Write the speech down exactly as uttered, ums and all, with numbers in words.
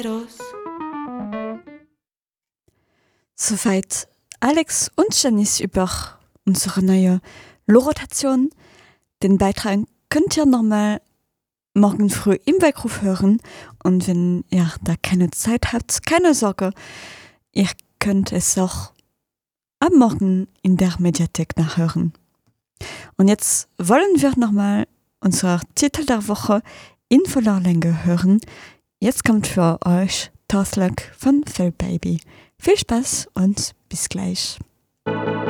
Soweit Alex und Janice über unsere neue Lo-Rotation. Den Beitrag könnt ihr nochmal morgen früh im Weckruf hören. Und wenn ihr da keine Zeit habt, keine Sorge, ihr könnt es auch am Morgen in der Mediathek nachhören. Und jetzt wollen wir nochmal unser Titel der Woche in voller Länge hören. Jetzt kommt für euch Toss Luck von Phil Baby. Viel Spaß und bis gleich.